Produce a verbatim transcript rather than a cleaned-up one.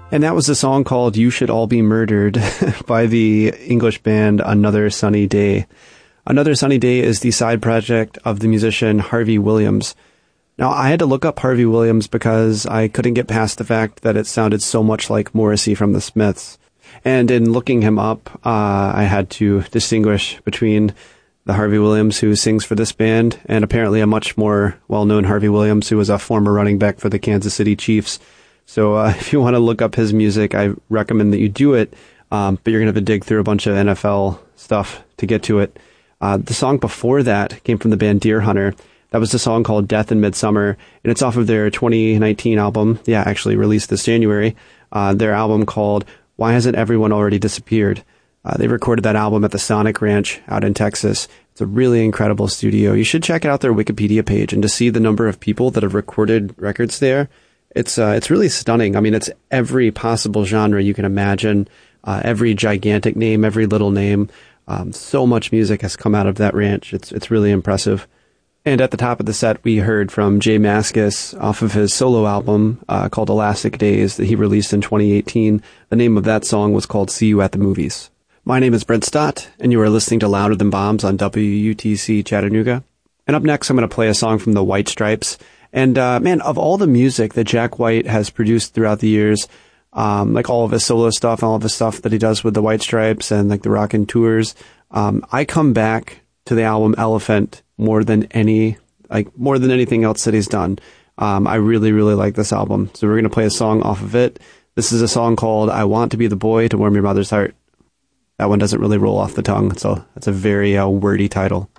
And that was a song called You Should All Be Murdered by the English band Another Sunny Day. Another Sunny Day is the side project of the musician Harvey Williams. Now, I had to look up Harvey Williams because I couldn't get past the fact that it sounded so much like Morrissey from the Smiths. And in looking him up, uh, I had to distinguish between the Harvey Williams who sings for this band and apparently a much more well-known Harvey Williams who was a former running back for the Kansas City Chiefs. So uh, if you want to look up his music, I recommend that you do it, um, but you're going to have to dig through a bunch of N F L stuff to get to it. Uh, the song before that came from the band Deer Hunter. That was the song called Death in Midsummer, and it's off of their twenty nineteen album, yeah, actually released this January, uh, their album called Why Hasn't Everyone Already Disappeared? Uh, they recorded that album at the Sonic Ranch out in Texas. It's a really incredible studio. You should check out their Wikipedia page, and to see the number of people that have recorded records there, It's uh, it's really stunning. I mean, it's every possible genre you can imagine, uh, every gigantic name, every little name. Um, so much music has come out of that ranch. It's it's really impressive. And at the top of the set, we heard from Jay Mascis off of his solo album uh, called Elastic Days that he released in twenty eighteen. The name of that song was called See You at the Movies. My name is Brent Stott, and you are listening to Louder Than Bombs on W U T C Chattanooga. And up next, I'm going to play a song from the White Stripes. And, uh, man, of all the music that Jack White has produced throughout the years, um, like all of his solo stuff, all of his stuff that he does with the White Stripes and like the Rockin' Tours, um, I come back to the album Elephant more than any, like more than anything else that he's done. Um, I really, really like this album. So we're going to play a song off of it. This is a song called I Want to Be the Boy to Warm Your Mother's Heart. That one doesn't really roll off the tongue. So it's a very uh, wordy title.